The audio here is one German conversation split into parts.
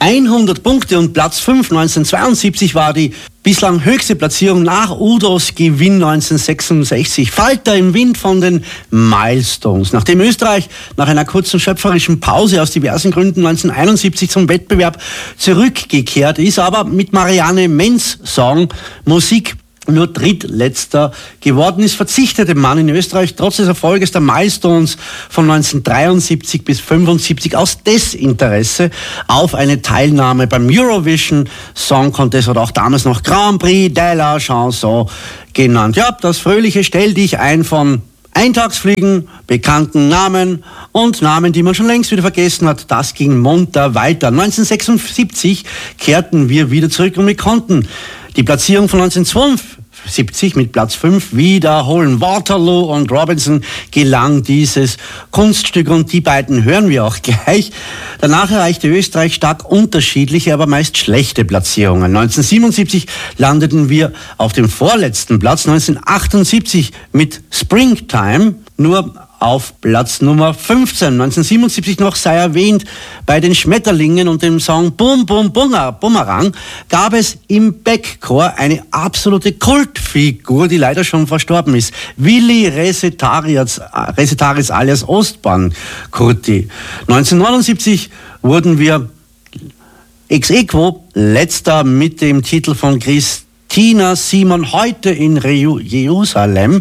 100 Punkte und Platz 5 1972 war die bislang höchste Platzierung nach Udos Gewinn 1966. Falter im Wind von den Milestones. Nachdem Österreich nach einer kurzen schöpferischen Pause aus diversen Gründen 1971 zum Wettbewerb zurückgekehrt ist, aber mit Marianne Menz Song Musik nur drittletzter geworden ist, verzichtete man in Österreich trotz des Erfolges der Milestones von 1973 bis 1975 aus Desinteresse auf eine Teilnahme beim Eurovision Song Contest oder auch damals noch Grand Prix de la Chanson genannt. Ja, das fröhliche Stell dich ein von Eintagsfliegen, bekannten Namen und Namen, die man schon längst wieder vergessen hat. Das ging munter weiter. 1976 kehrten wir wieder zurück und wir konnten die Platzierung von 1972 mit Platz 5 wiederholen. Waterloo und Robinson gelang dieses Kunststück und die beiden hören wir auch gleich. Danach erreichte Österreich stark unterschiedliche, aber meist schlechte Platzierungen. 1977 landeten wir auf dem vorletzten Platz, 1978 mit Springtime nur auf Platz Nummer 15. 1977 noch sei erwähnt, bei den Schmetterlingen und dem Song Bum Bum Bumerang gab es im Backchor eine absolute Kultfigur, die leider schon verstorben ist. Willi Resetaris alias Ostbahn-Kurti. 1979 wurden wir ex aequo letzter mit dem Titel von Tina Simon, heute in Jerusalem.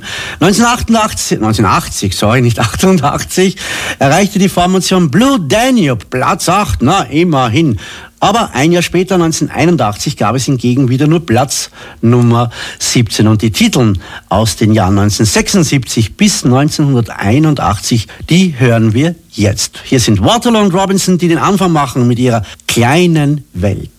1988 erreichte die Formation Blue Danube Platz 8, na immerhin. Aber ein Jahr später, 1981, gab es hingegen wieder nur Platz Nummer 17. Und die Titel aus den Jahren 1976 bis 1981, die hören wir jetzt. Hier sind Waterloo und Robinson, die den Anfang machen mit ihrer kleinen Welt.